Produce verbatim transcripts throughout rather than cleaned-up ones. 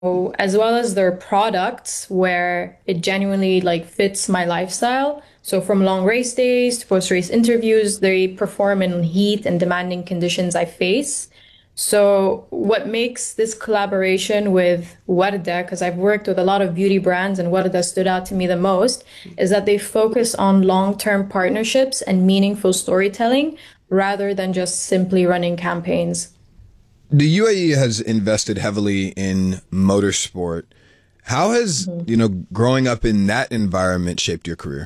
as well as their products where it genuinely like fits my lifestyle. So from long race days to post-race interviews, they perform in heat and demanding conditions I face. So what makes this collaboration with Warda, because I've worked with a lot of beauty brands and Warda stood out to me the most, is that they focus on long-term partnerships and meaningful storytelling rather than just simply running campaigns. The U A E has invested heavily in motorsport. How has, mm-hmm. you know, growing up in that environment shaped your career?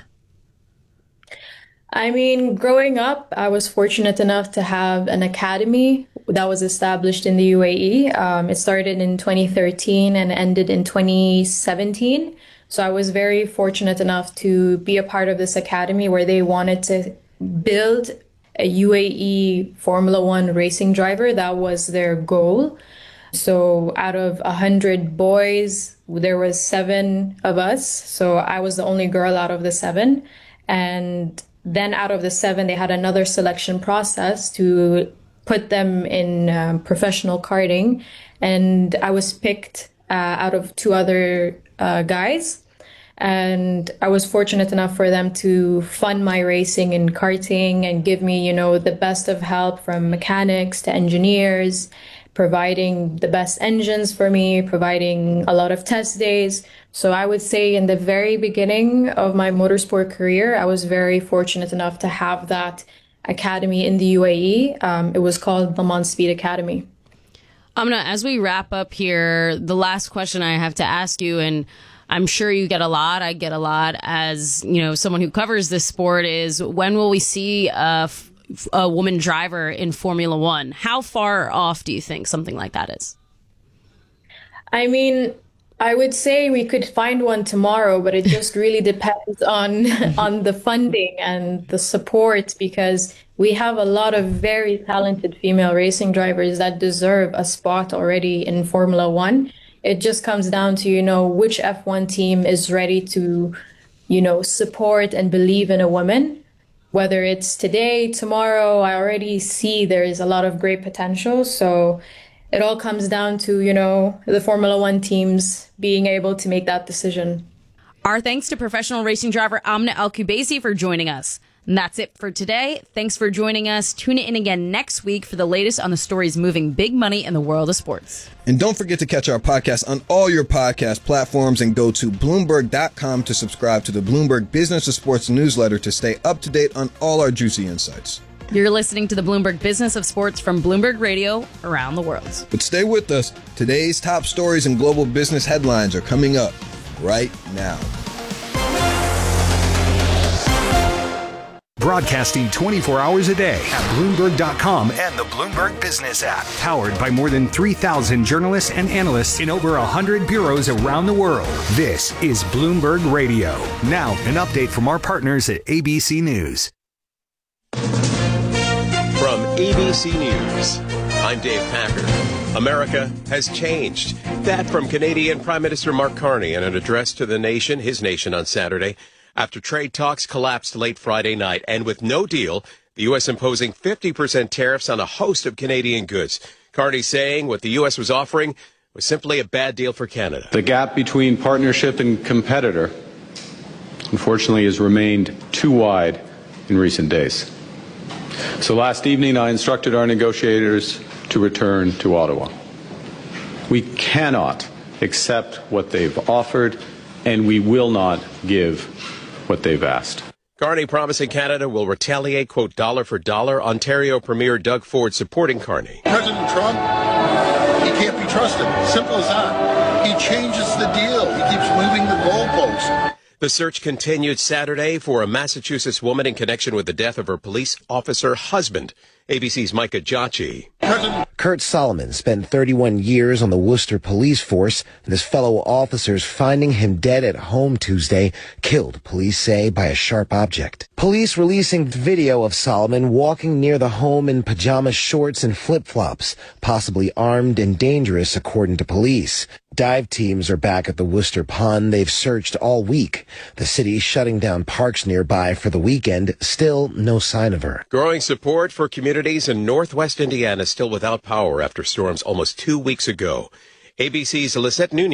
I mean, growing up, I was fortunate enough to have an academy that was established in the U A E. Um, it started in twenty thirteen and ended in twenty seventeen. So I was very fortunate enough to be a part of this academy where they wanted to build a U A E Formula One racing driver. That was their goal. So out of a hundred boys, there was seven of us. So I was the only girl out of the seven. And then out of the seven, they had another selection process to put them in um, professional karting. And I was picked uh, out of two other uh, guys. And I was fortunate enough for them to fund my racing in karting and give me, you know, the best of help from mechanics to engineers, providing the best engines for me, providing a lot of test days. So I would say in the very beginning of my motorsport career, I was very fortunate enough to have that academy in the U A E. Um, it was called Le Mans Speed Academy. Amna, as we wrap up here, the last question I have to ask you, and I'm sure you get a lot, I get a lot as, you know, someone who covers this sport, is when will we see a, a woman driver in Formula One? How far off do you think something like that is? I mean, I would say we could find one tomorrow, but it just really depends on on the funding and the support, because we have a lot of very talented female racing drivers that deserve a spot already in Formula One. It just comes down to, you know, which F one team is ready to, you know, support and believe in a woman. Whether it's today, tomorrow, I already see there is a lot of great potential. So it all comes down to, you know, the Formula One teams being able to make that decision. Our thanks to professional racing driver Amna El-Kubaisi for joining us. And that's it for today. Thanks for joining us. Tune in again next week for the latest on the stories moving big money in the world of sports. And don't forget to catch our podcast on all your podcast platforms and go to Bloomberg dot com to subscribe to the Bloomberg Business of Sports newsletter to stay up to date on all our juicy insights. You're listening to the Bloomberg Business of Sports from Bloomberg Radio around the world. But stay with us. Today's top stories and global business headlines are coming up right now. Broadcasting twenty-four hours a day at Bloomberg dot com and the Bloomberg Business app. Powered by more than three thousand journalists and analysts in over one hundred bureaus around the world. This is Bloomberg Radio. Now, an update from our partners at A B C News. From A B C News, I'm Dave Packer. America has changed. That from Canadian Prime Minister Mark Carney in an address to the nation, his nation, on Saturday, after trade talks collapsed late Friday night, and with no deal, the U S imposing fifty percent tariffs on a host of Canadian goods. Carney saying what the U S was offering was simply a bad deal for Canada. The gap between partnership and competitor, unfortunately, has remained too wide in recent days. So last evening, I instructed our negotiators to return to Ottawa. We cannot accept what they've offered, and we will not give what they've asked. Carney promising Canada will retaliate, quote, dollar for dollar. Ontario Premier Doug Ford supporting Carney. President Trump, he can't be trusted. Simple as that. He changes the deal. He keeps moving the goalposts. The search continued Saturday for a Massachusetts woman in connection with the death of her police officer husband. A B C's Micah Giacchi. Kurt Solomon spent thirty-one years on the Worcester police force, and his fellow officers finding him dead at home Tuesday, killed, police say, by a sharp object. Police releasing video of Solomon walking near the home in pajama shorts and flip-flops, possibly armed and dangerous, according to police. Dive teams are back at the Worcester Pond. They've searched all week. The city shutting down parks nearby for the weekend. Still no sign of her. Growing support for communities in northwest Indiana still without power after storms almost two weeks ago. A B C's Lisette Nunez